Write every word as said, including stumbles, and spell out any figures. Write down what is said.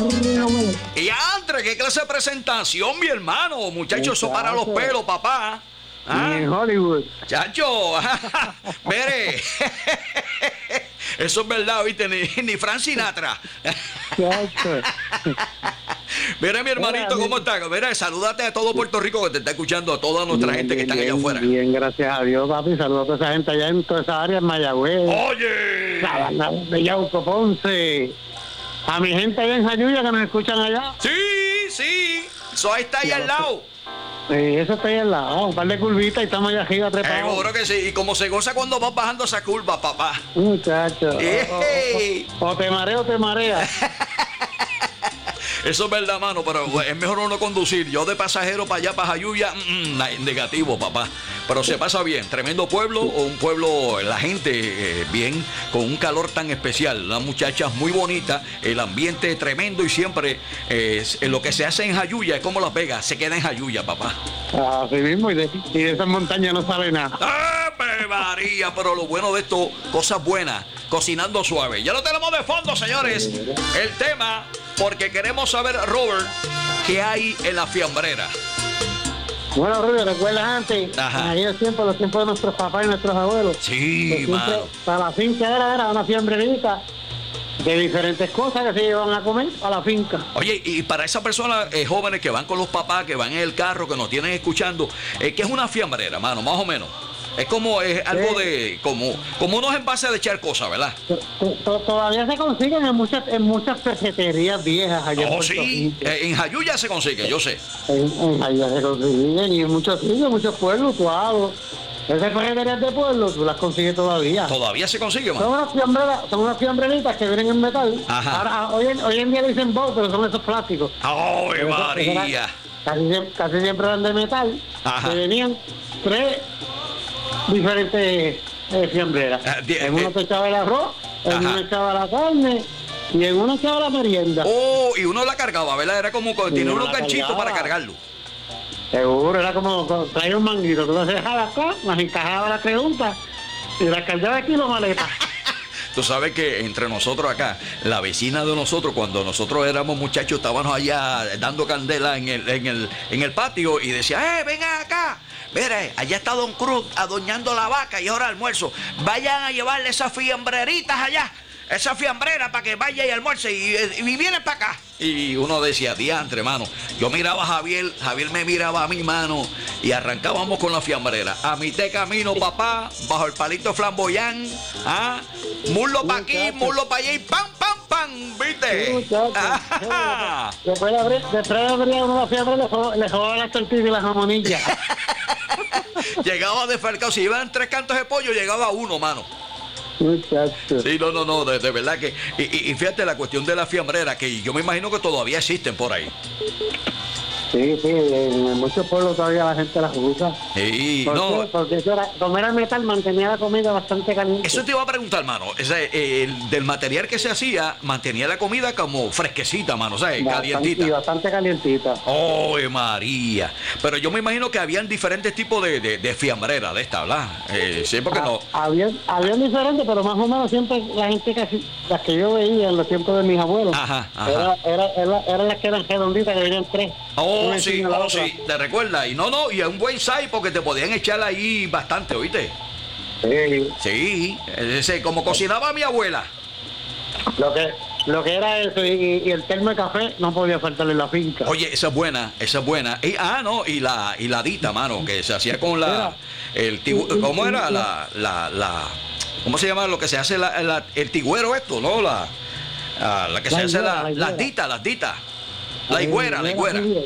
Y Andre, ¿qué clase de presentación, mi hermano? Muchachos, eso para los pelos, papá. ¿Ah? En Hollywood. Chacho, mire, eso es verdad, ¿viste? Ni, ni Frank Sinatra. Chacho. Mira, mi hermanito, ¿cómo está? Mira, salúdate a todo Puerto Rico que te está escuchando, a toda nuestra bien, gente que está allá afuera. Bien, gracias a Dios, papi. Saludos a toda esa gente allá en toda esa área, en Mayagüez. ¡Oye! De Yauco, Ponce. A mi gente allá en Jayuya que nos escuchan allá. Sí, sí. Eso ahí está ahí al lado. Sí, eso está ahí al lado. Un par de curvitas y estamos allá arriba trepados. Seguro que sí. Y como se goza cuando vas bajando esa curva, papá. Muchacho. Hey. O, o, o, o te marea o te marea. Eso es verdad, mano, pero es mejor uno conducir. Yo de pasajero para allá, para Jayuya, mmm, negativo, papá. Pero se pasa bien. Tremendo pueblo, o un pueblo, la gente eh, bien, con un calor tan especial. Las muchachas muy bonitas, el ambiente tremendo y siempre eh, lo que se hace en Jayuya es como Las Vegas, se queda en Jayuya, papá. Así mismo, y de, y de esas montañas no sabe nada. ¡Ave María! Pero lo bueno de esto, cosas buenas, cocinando suave. Ya lo tenemos de fondo, señores. El tema, porque queremos saber, Robert, ¿qué hay en la fiambrera? Bueno, Rubio, ¿recuerdas antes? Ajá. En aquellos tiempos, los tiempos de nuestros papás y nuestros abuelos. Sí, mano. Para la finca era, era una fiambrerita de diferentes cosas que se llevan a comer a la finca. Oye, y para esas personas eh, jóvenes que van con los papás, que van en el carro, que nos tienen escuchando, eh, ¿qué es una fiambrera, mano? Más o menos. Es como es algo sí. de como como unos envases de echar cosas, ¿verdad? Todavía se consiguen en muchas en muchas peseterías viejas allá. Oh, sí, en Jayuya se consigue, yo sé. En, en Jayuya se consiguen y en muchos sitios, en muchos pueblos, tú hablas. Esas peseterías de pueblo, tú las consigues todavía. Todavía se consigue, man. Son unas fiambreras, son unas fiambreritas que vienen en metal. Ajá. Ahora, hoy, en, hoy en día dicen bowl, pero son esos plásticos. ¡Ay, María! Casi, casi siempre eran de metal. Ajá. Que venían tres diferentes eh, fiambreras. Uh, die, en uno eh, te echaba el arroz, en ajá. uno echaba la carne y en uno echaba la merienda. Oh, y uno la cargaba, ¿verdad? Era como tiene unos ganchitos para cargarlo. Seguro, era como traía un manguito, tú las dejabas acá, las encajaba la pregunta y las cargaba aquí la maleta. Tú sabes que entre nosotros acá, la vecina de nosotros, cuando nosotros éramos muchachos, estábamos allá dando candela en el, en el, en el patio y decía, ¡eh, vengan acá! Mire, allá está Don Cruz adoñando la vaca y ahora almuerzo. Vayan a llevarle esas fiambreritas allá, esa fiambrera para que vaya y almuerce y, y, y viene para acá. Y uno decía, diantre, mano. Yo miraba a Javier, Javier me miraba a mi mano y arrancábamos con la fiambrera. A mitad de camino, papá, bajo el palito flamboyán, ¿ah? Muslo para aquí, muslo para allá y ¡pam, pam, pam! ¿Viste? Después de abrir una fiambrera, le jodaban las tortillas y las jamonillas. Llegaba desfalcado, si iban tres cantos de pollo, llegaba uno, mano. Muchacho. Sí, no, no, no, de, de verdad que... Y, y fíjate la cuestión de la fiambrera, que yo me imagino que todavía existen por ahí. Sí, sí, en muchos pueblos todavía la gente las usa. Sí, ¿Por no. qué? Porque eso era, como era metal, mantenía la comida bastante caliente. Eso te iba a preguntar, mano. O sea, el, del material que se hacía, mantenía la comida como fresquecita, mano, o sea, bastante, calientita. Sí, bastante calientita. ¡Oh, María! Pero yo me imagino que habían diferentes tipos de, de, de fiambrera de esta, ¿verdad? Eh, sí, porque ah, no... Habían, habían diferentes, pero más o menos siempre la gente casi, las que yo veía en los tiempos de mis abuelos, ajá, ajá. Era, era, era, eran las que eran redonditas, que venían tres. Oh, sí, oh, sí, te recuerdas. Y no, no, y es un buen size porque te podían echar ahí bastante, ¿oíste? Sí. Sí, ese, como cocinaba mi abuela. Lo que, lo que era eso, y, y el termo de café no podía faltarle en la finca. Oye, esa es buena, esa es buena. Y, ah, no, y la, y la dita, mano, que se hacía con la, el tibu, ¿cómo era? La, la, la, ¿cómo se llama lo que se hace la, la, el tigüero esto, no? La, la que se hace la, las ditas, las ditas. La higüera, la higüera.